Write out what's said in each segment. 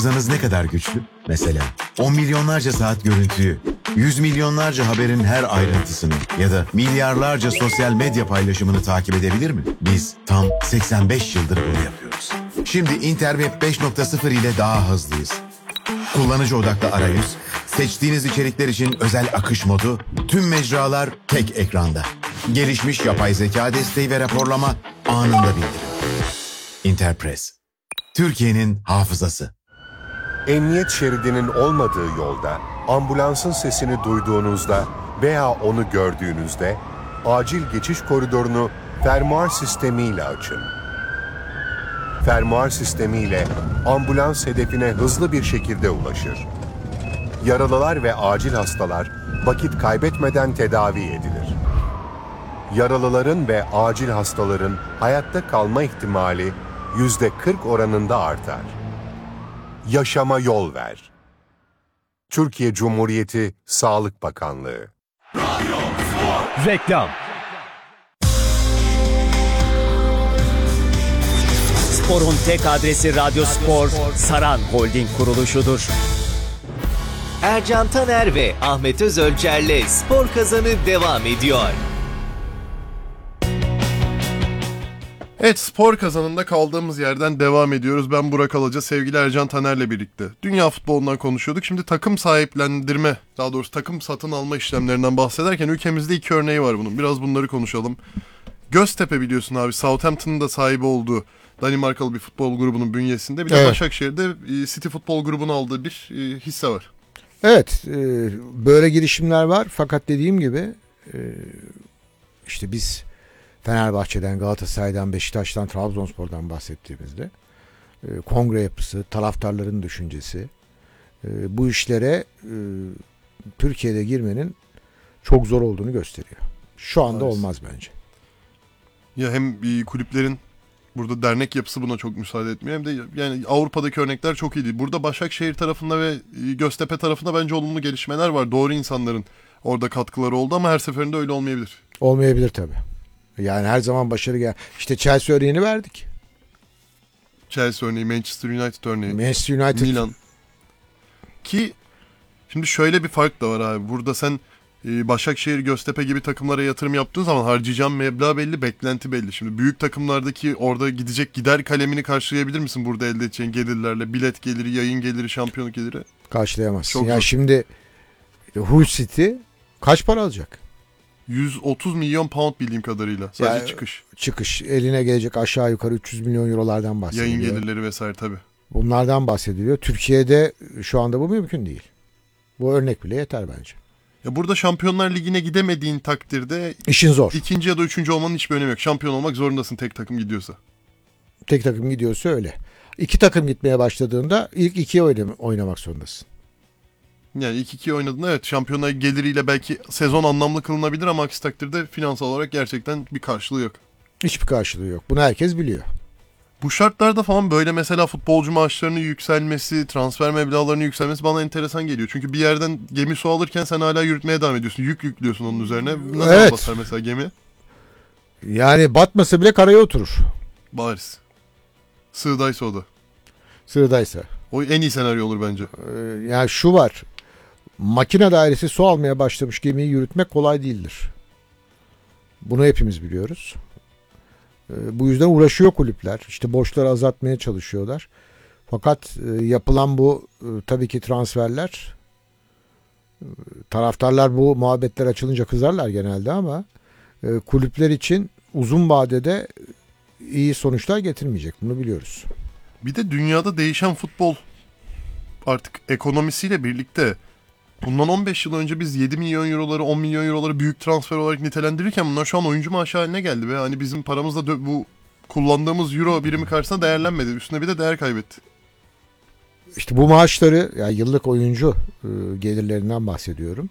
Hafızanız ne kadar güçlü? Mesela 10 milyonlarca saat görüntüyü, 100 milyonlarca haberin her ayrıntısını ya da milyarlarca sosyal medya paylaşımını takip edebilir mi? Biz tam 85 yıldır bunu yapıyoruz. Şimdi Interweb 5.0 ile daha hızlıyız. Kullanıcı odaklı arayüz, seçtiğiniz içerikler için özel akış modu, tüm mecralar tek ekranda. Gelişmiş yapay zeka desteği ve raporlama anında bildirim. Interpress, Türkiye'nin hafızası. Emniyet şeridinin olmadığı yolda, ambulansın sesini duyduğunuzda veya onu gördüğünüzde, acil geçiş koridorunu fermuar sistemiyle açın. Fermuar sistemiyle ambulans hedefine hızlı bir şekilde ulaşır. Yaralılar ve acil hastalar vakit kaybetmeden tedavi edilir. Yaralıların ve acil hastaların hayatta kalma ihtimali %40 oranında artar. Yaşama yol ver. Türkiye Cumhuriyeti Sağlık Bakanlığı. Reklam. Spor'un tek adresi Radyo Spor, Saran Holding kuruluşudur. Ercan Taner ve Ahmet Özölçer'le Spor Kazanı devam ediyor. Evet, Spor Kazanı'nda kaldığımız yerden devam ediyoruz. Ben Burak Alaca, sevgili Ercan Taner'le birlikte. Dünya futbolundan konuşuyorduk. Şimdi takım sahiplendirme, daha doğrusu takım satın alma işlemlerinden bahsederken ülkemizde 2 örneği var bunun. Biraz bunları konuşalım. Göztepe biliyorsun abi, Southampton'ın da sahibi olduğu Danimarkalı bir futbol grubunun bünyesinde. Bir de Başakşehir'de City Futbol Grubu'nun aldığı bir hisse var. Evet, böyle girişimler var. Fakat dediğim gibi işte biz Fenerbahçe'den, Galatasaray'dan, Beşiktaş'tan, Trabzonspor'dan bahsettiğimizde kongre yapısı, taraftarların düşüncesi, bu işlere Türkiye'de girmenin çok zor olduğunu gösteriyor. Şu anda olmaz bence. Ya hem kulüplerin burada dernek yapısı buna çok müsaade etmiyor, hem de yani Avrupa'daki örnekler çok iyiydi. Burada Başakşehir tarafında ve Göztepe tarafında bence olumlu gelişmeler var. Doğru insanların orada katkıları oldu ama her seferinde öyle olmayabilir. Olmayabilir tabii. Yani her zaman başarı gel. İşte Chelsea örneğini verdik. Chelsea örneği, Manchester United örneği. Manchester United. Milan. Ki şimdi şöyle bir fark da var abi. Burada sen Başakşehir, Göztepe gibi takımlara yatırım yaptığın zaman harcayacağın meblağ belli, beklenti belli. Şimdi büyük takımlardaki orada gidecek gider kalemini karşılayabilir misin burada elde edeceğin gelirlerle? Bilet geliri, yayın geliri, şampiyonluk geliri. Karşılayamazsın. Çok yani zor. şimdi Hull City kaç para alacak? 130 milyon pound bildiğim kadarıyla. Sadece Ya, çıkış. Çıkış. Eline gelecek aşağı yukarı 300 milyon eurolardan bahsediliyor. Yayın gelirleri vesaire tabii. Bunlardan bahsediliyor. Türkiye'de şu anda bu mümkün değil. Bu örnek bile yeter bence. Ya burada Şampiyonlar Ligi'ne gidemediğin takdirde İşin zor. İkinci ya da üçüncü olmanın hiçbir önemi yok. Şampiyon olmak zorundasın tek takım gidiyorsa. Tek takım gidiyorsa öyle. 2 takım gitmeye başladığında ilk 2'ye oynamak zorundasın. Yani 2-2 oynadığında evet Şampiyonlar geliriyle belki sezon anlamlı kılınabilir ama aksi takdirde finansal olarak gerçekten bir karşılığı yok. Hiçbir karşılığı yok. Bunu herkes biliyor. Bu şartlarda falan böyle mesela futbolcu maaşlarının yükselmesi, transfer meblağlarının yükselmesi bana enteresan geliyor. Çünkü bir yerden gemi su alırken sen hala yürütmeye devam ediyorsun. Yük yüklüyorsun onun üzerine. Nasıl Evet. basar mesela gemi? Yani batmasa bile karaya oturur. Bariz. Sığdaysa o da. Sığdaysa. O en iyi senaryo olur bence. Yani şu var. Makine dairesi su almaya başlamış gemiyi yürütmek kolay değildir. Bunu hepimiz biliyoruz. Bu yüzden uğraşıyor kulüpler. İşte borçları azaltmaya çalışıyorlar. Fakat yapılan bu tabii ki transferler, taraftarlar bu muhabbetler açılınca kızarlar genelde ama kulüpler için uzun vadede iyi sonuçlar getirmeyecek. Bunu biliyoruz. Bir de dünyada değişen futbol artık ekonomisiyle birlikte bundan 15 yıl önce biz 7 milyon euroları 10 milyon euroları büyük transfer olarak nitelendirirken bunlar şu an oyuncu maaşı haline geldi ve hani bizim paramızla bu kullandığımız euro birimi karşısında değerlenmedi. Üstüne bir de değer kaybetti. İşte bu maaşları, yani yıllık oyuncu gelirlerinden bahsediyorum.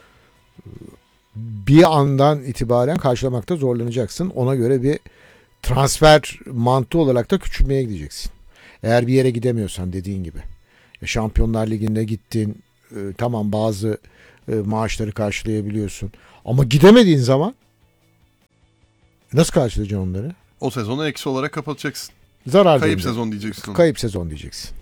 Bir andan itibaren karşılamakta zorlanacaksın. Ona göre bir transfer mantığı olarak da küçülmeye gideceksin. Eğer bir yere gidemiyorsan dediğin gibi. Şampiyonlar Ligi'nde gittin, tamam bazı maaşları karşılayabiliyorsun. Ama gidemediğin zaman nasıl karşılayacaksın onları? O sezonu eksi olarak kapatacaksın. Zarar Kayıp dönecek. sezon diyeceksin. Kayıp sezon diyeceksin.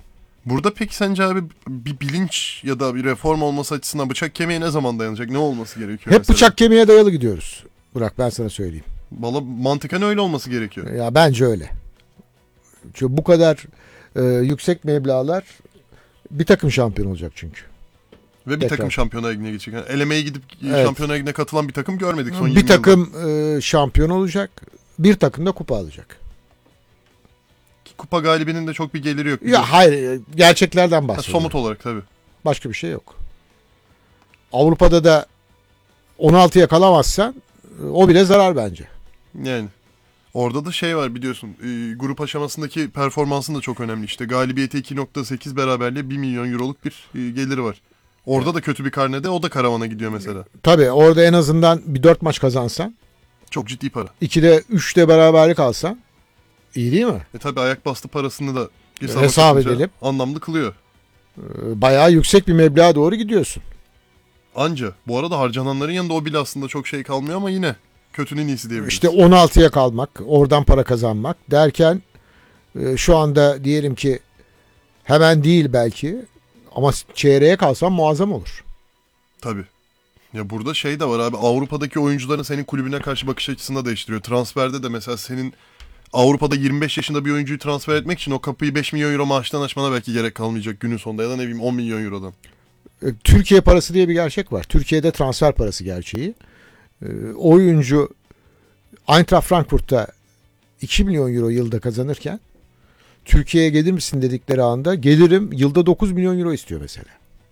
Burada peki sence abi bir bilinç ya da bir reform olması açısından bıçak kemiğe ne zaman dayanacak? Ne olması gerekiyor Hep mesela? bıçak kemiğe dayalı gidiyoruz. Burak, ben sana söyleyeyim. Valla mantıken öyle olması gerekiyor. Ya bence öyle. Çünkü bu kadar yüksek meblağlar, bir takım şampiyon olacak çünkü. Ve bir Tekrar. takım Şampiyonlar Ligi'ne gidecek. Yani elemeye gidip Evet. Şampiyonlar Ligi'ne katılan bir takım görmedik son 20 Bir takım şampiyon olacak. Bir takım da kupa alacak. yılda. Kupa galibinin de çok bir geliri yok. Ya hayır, gerçeklerden Ha, bahsediyorum. somut olarak tabii. Başka bir şey yok. Avrupa'da da 16'ya kalamazsan o bile zarar bence. Yani orada da şey var biliyorsun. Grup aşamasındaki performansın da çok önemli işte. Galibiyeti 2.8, beraberliğe 1 milyon euroluk bir geliri var. Orada da kötü bir karnede o da karavana gidiyor mesela. Tabii orada en azından bir 4 maç kazansan, Çok ciddi para. 2'de 3'te beraberlik alsan iyi değil mi? Tabii ayak bastı parasını da Hesap katınca edelim. anlamlı kılıyor. Bayağı yüksek bir meblağa doğru gidiyorsun. Anca bu arada harcananların yanında o bile aslında çok şey kalmıyor ama yine kötünün iyisi diyebiliriz. İşte 16'ya kalmak, oradan para kazanmak derken şu anda diyelim ki hemen değil belki ama çeyreğe kalsan muazzam olur. Tabii. Ya burada şey de var abi, Avrupa'daki oyuncuların senin kulübüne karşı bakış açısını da değiştiriyor. Transferde de mesela senin Avrupa'da 25 yaşında bir oyuncuyu transfer etmek için o kapıyı 5 milyon euro maaştan açmana belki gerek kalmayacak günün sonunda ya da ne bileyim 10 milyon eurodan. Türkiye parası diye bir gerçek var. Türkiye'de transfer parası gerçeği. Oyuncu Eintracht Frankfurt'ta 2 milyon euro yılda kazanırken Türkiye'ye gelir misin dedikleri anda gelirim, yılda 9 milyon euro istiyor mesela.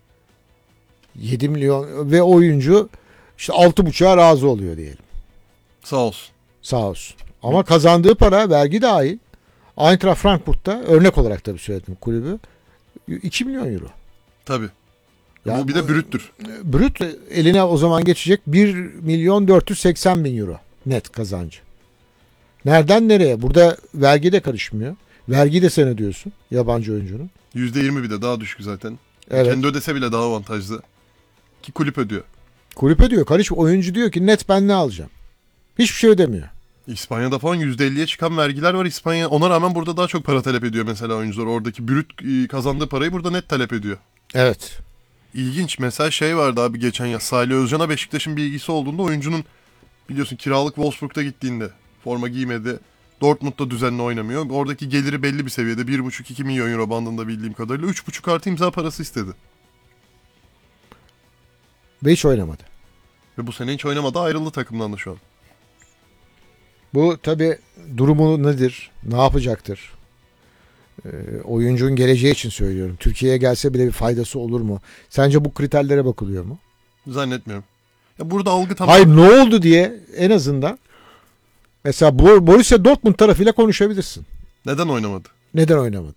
7 milyon ve oyuncu işte 6,5'a razı oluyor diyelim. Sağ olsun. Sağ olsun. Ama kazandığı para vergi dahil Eintracht Frankfurt'ta, örnek olarak tabii söyledim kulübü, 2 milyon euro. Tabii. Yani bu bir de brüttür. Brüt eline o zaman geçecek 1 milyon 480 bin euro net kazancı. Nereden nereye? Burada vergi de karışmıyor. Vergi de sen ödüyorsun yabancı oyuncunun. %20 bir de daha düşük zaten. Evet. Kendi ödese bile daha avantajlı. Ki kulüp ödüyor. Kulüp ödüyor. Oyuncu diyor ki net ben ne alacağım? Hiçbir şey ödemiyor. İspanya'da falan %50'ye çıkan vergiler var. İspanya ona rağmen burada daha çok para talep ediyor mesela oyuncular. Oradaki brüt kazandığı parayı burada net talep ediyor. Evet. İlginç. Mesela şey vardı abi geçen yaz. Salih Özcan'a Beşiktaş'ın bir ilgisi olduğunda oyuncunun biliyorsun kiralık Wolfsburg'da gittiğinde forma giymedi. Dortmund'da düzenli oynamıyor. Oradaki geliri belli bir seviyede. 1,5-2 milyon euro bandında bildiğim kadarıyla. 3,5 artı imza parası istedi. Ve hiç oynamadı. Ve bu sene hiç oynamadı. Ayrıldı takımdan da şu an. Bu tabii durumu nedir? Ne yapacaktır? Oyuncunun geleceği için söylüyorum. Türkiye'ye gelse bile bir faydası olur mu? Sence bu kriterlere bakılıyor mu? Zannetmiyorum. Ya burada algı tamam. Hayır, ne oldu diye en azından mesela Borussia Dortmund tarafıyla konuşabilirsin. Neden oynamadı? Neden oynamadı?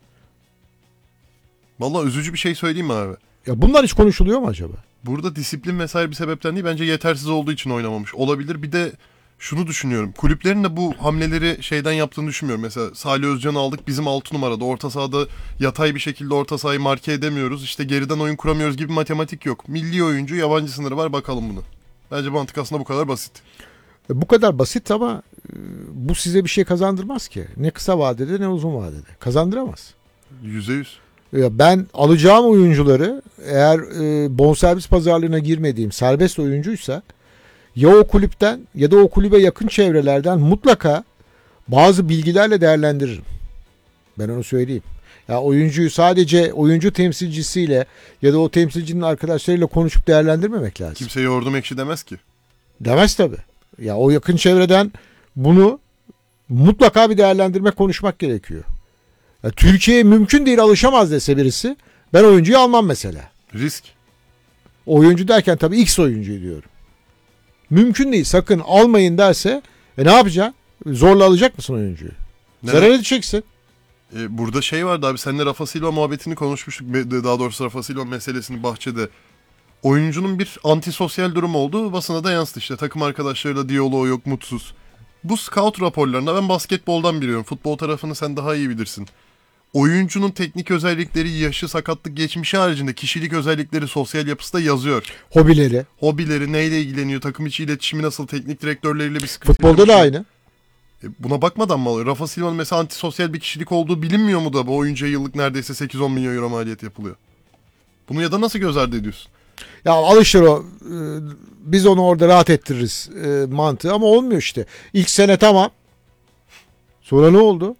Vallahi üzücü bir şey söyleyeyim mi abi? Ya bunlar hiç konuşuluyor mu acaba? Burada disiplin vesaire bir sebepten değil, bence yetersiz olduğu için oynamamış olabilir. Bir de şunu düşünüyorum. Kulüplerin de bu hamleleri şeyden yaptığını düşünmüyorum. Mesela Salih Özcan'ı aldık, bizim 6 numarada. Orta sahada yatay bir şekilde orta sahayı marke edemiyoruz. İşte geriden oyun kuramıyoruz gibi matematik yok. Milli oyuncu, yabancı sınırı var, bakalım bunu. Bence mantık aslında bu kadar basit. Bu kadar basit ama bu size bir şey kazandırmaz ki. Ne kısa vadede ne uzun vadede. Kazandıramaz. %100. Ya ben alacağım oyuncuları eğer bonservis pazarlığına girmediğim serbest oyuncuysa ya o kulüpten ya da o kulübe yakın çevrelerden mutlaka bazı bilgilerle değerlendiririm. Ben onu söyleyeyim. Ya oyuncuyu sadece oyuncu temsilcisiyle ya da o temsilcinin arkadaşlarıyla konuşup değerlendirmemek lazım. Kimse yoğurdum ekşi demez ki. Demez tabii. Ya o yakın çevreden bunu mutlaka bir değerlendirme, konuşmak gerekiyor. Ya Türkiye'ye mümkün değil, alışamaz dese birisi, ben oyuncuyu almam mesela. Risk. Oyuncu derken tabii X oyuncuyu diyorum. Mümkün değil, sakın almayın derse ne yapacaksın? Zorla alacak mısın oyuncuyu? Neden? Zarar edeceksin. Burada şey vardı abi, seninle Rafa Silva muhabbetini konuşmuştuk. Daha doğrusu Rafa Silva meselesini bahçede. Oyuncunun bir antisosyal durumu olduğu basına da yansıdı işte. Takım arkadaşlarıyla diyaloğu yok, mutsuz. Bu scout raporlarında ben basketboldan biliyorum. Futbol tarafını sen daha iyi bilirsin. Oyuncunun teknik özellikleri, yaşı, sakatlık, geçmişi haricinde kişilik özellikleri, sosyal yapısı da yazıyor. Hobileri. Hobileri, neyle ilgileniyor, takım içi iletişimi nasıl, teknik direktörleriyle bir sıkıntı. Futbolda da aynı. Buna bakmadan mı alıyor? Rafa Silva'nın mesela antisosyal bir kişilik olduğu bilinmiyor mu da bu oyuncuya yıllık neredeyse 8-10 milyon euro maliyet yapılıyor? Bunu ya da nasıl göz ardı ediyorsun? Ya alışır o. Biz onu orada rahat ettiririz mantığı ama olmuyor işte. İlk sene tamam. Sonra ne oldu?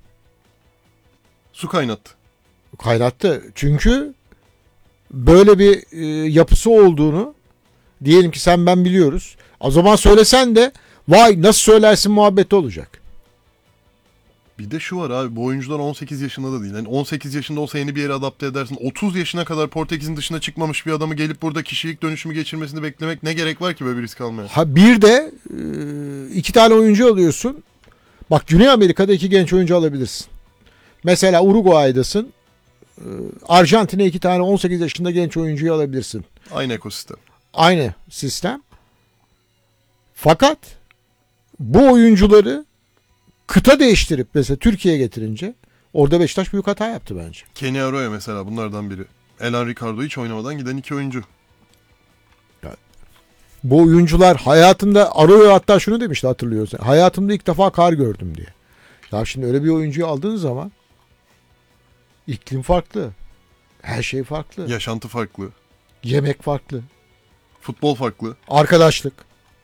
Su kaynattı. Kaynattı. Çünkü böyle bir yapısı olduğunu diyelim ki sen ben biliyoruz. O zaman söylesen de vay nasıl söylersin muhabbeti olacak. Bir de şu var abi, bu oyuncular 18 yaşında da değil. Yani 18 yaşında olsa yeni bir yere adapte edersin. 30 yaşına kadar Portekiz'in dışına çıkmamış bir adamı gelip burada kişilik dönüşümü geçirmesini beklemek ne gerek var ki böyle bir risk almaya? Ha bir de 2 tane oyuncu alıyorsun. Bak Güney Amerika'da 2 genç oyuncu alabilirsin. Mesela Uruguay'dasın. Arjantin'e 2 tane 18 yaşında genç oyuncuyu alabilirsin. Aynı ekosistem. Aynı sistem. Fakat bu oyuncuları kıta değiştirip mesela Türkiye'ye getirince orada Beşiktaş büyük hata yaptı bence. Kenny Arroyo mesela bunlardan biri. Elan Ricardo hiç oynamadan giden 2 oyuncu. Bu oyuncular hayatında Arroyo hatta şunu demişti hatırlıyorsun. Hayatımda ilk defa kar gördüm diye. Ya şimdi öyle bir oyuncuyu aldığın zaman iklim farklı. Her şey farklı. Yaşantı farklı. Yemek farklı. Futbol farklı. Arkadaşlık.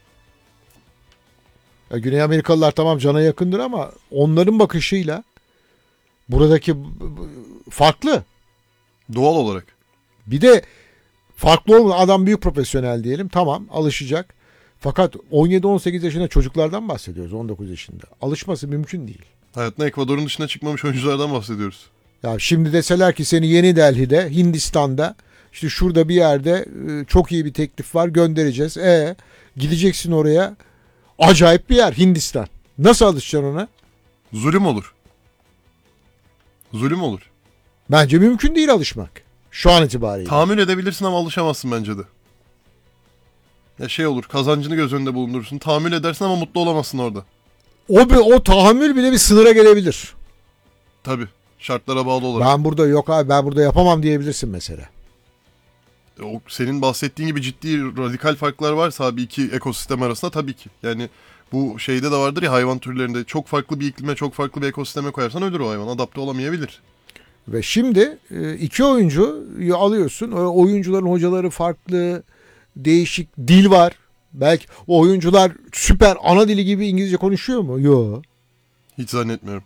Ya Güney Amerikalılar tamam cana yakındır ama onların bakışıyla buradaki farklı. Doğal olarak. Bir de farklı olmayan adam büyük profesyonel diyelim. Tamam alışacak. Fakat 17-18 yaşında çocuklardan bahsediyoruz 19 yaşında. Alışması mümkün değil. Hayatında Ekvador'un dışına çıkmamış oyunculardan bahsediyoruz. Ya şimdi deseler ki seni Yeni Delhi'de, Hindistan'da işte şurada bir yerde çok iyi bir teklif var göndereceğiz. Gideceksin oraya. Acayip bir yer Hindistan. Nasıl alışacaksın ona? Zulüm olur. Zulüm olur. Bence mümkün değil alışmak. Şu an itibariyle. Tahammül edebilirsin ama alışamazsın bence de. Ya şey olur, kazancını göz önünde bulundurursun. Tahammül edersin ama mutlu olamazsın orada. O tahammül bile bir sınıra gelebilir. Tabii. Şartlara bağlı olarak. Ben burada yok abi ben burada yapamam diyebilirsin mesela. O senin bahsettiğin gibi ciddi radikal farklar varsa abi iki ekosistem arasında tabii ki. Yani bu şeyde de vardır ya, hayvan türlerinde çok farklı bir iklime, çok farklı bir ekosisteme koyarsan ölür o hayvan. Adapte olamayabilir. Ve şimdi 2 oyuncuyu alıyorsun. O oyuncuların hocaları farklı, değişik dil var. Belki o oyuncular süper ana dili gibi İngilizce konuşuyor mu? Yok. Hiç zannetmiyorum.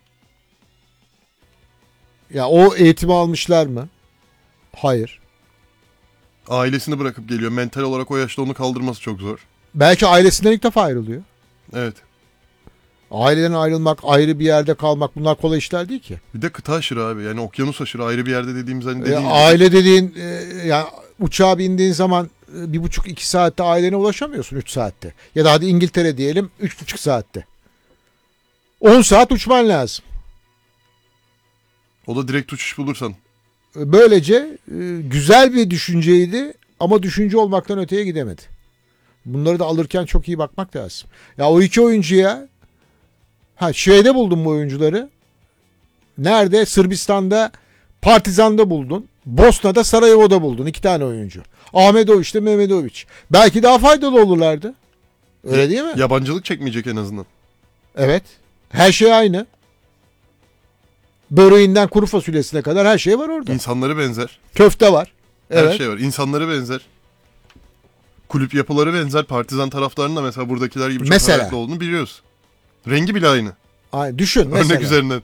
Ya o eğitimi almışlar mı? Hayır. Ailesini bırakıp geliyor. Mental olarak o yaşta onu kaldırması çok zor. Belki ailesinden ilk defa ayrılıyor. Evet. Aileden ayrılmak, ayrı bir yerde kalmak bunlar kolay işler değil ki. Bir de kıta aşırı abi. Yani okyanus aşırı ayrı bir yerde dediğimiz hani dediğin gibi. Aile dediğin yani uçağa bindiğin zaman 1,5-2 saatte ailene ulaşamıyorsun 3 saatte. Ya da hadi İngiltere diyelim 3,5 saatte. 10 saat uçman lazım. O da direkt uçuş bulursan. Böylece güzel bir düşünceydi ama düşünce olmaktan öteye gidemedi. Bunları da alırken çok iyi bakmak lazım. Ya o 2 oyuncuya şeyde buldun bu oyuncuları. Nerede? Sırbistan'da Partizan'da buldun. Bosna'da Sarajevo'da buldun 2 tane oyuncu. Ahmetoviç de Mehmetoviç. Belki daha faydalı olurlardı. Öyle değil mi? Yabancılık çekmeyecek en azından. Evet. Her şey aynı. Böreğinden kuru fasulyesine kadar her şey var orada. İnsanları benzer. Köfte var. Her Evet. şey var. İnsanları benzer. Kulüp yapıları benzer. Partizan taraftarının da mesela buradakiler gibi çok Mesela. hararetli olduğunu biliyoruz. Rengi bile aynı. Düşün mesela. Örnek üzerinden.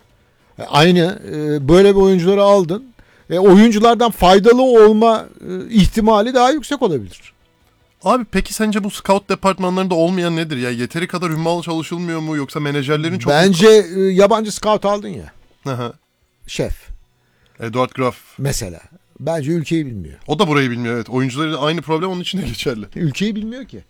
Aynı böyle bir oyuncuları aldın. Oyunculardan faydalı olma ihtimali daha yüksek olabilir. Abi peki sence bu scout departmanlarında olmayan nedir? Ya yeteri kadar hummalı çalışılmıyor mu? Yoksa menajerlerin çok... Bence yabancı scout aldın ya. Aha. Şef Edward Graf. mesela. Bence ülkeyi bilmiyor. O da burayı bilmiyor, evet. Oyuncuların aynı problem onun için de geçerli. Ülkeyi bilmiyor ki.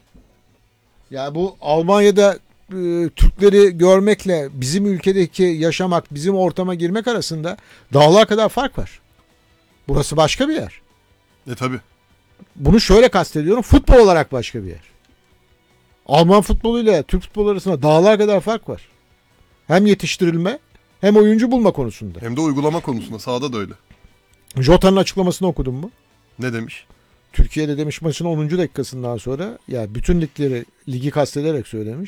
Ya bu Almanya'da Türkleri görmekle bizim ülkedeki yaşamak, bizim ortama girmek arasında dağlar kadar fark var. Burası başka bir yer. Tabii. Bunu şöyle kastediyorum. Futbol olarak başka bir yer. Alman futboluyla Türk futbolu arasında dağlar kadar fark var. Hem yetiştirilme hem oyuncu bulma konusunda. Hem de uygulama konusunda sahada da öyle. Jota'nın açıklamasını okudun mu? Ne demiş? Türkiye'de demiş maçın 10. dakikasından sonra ya bütün ligi kastederek söylemiş.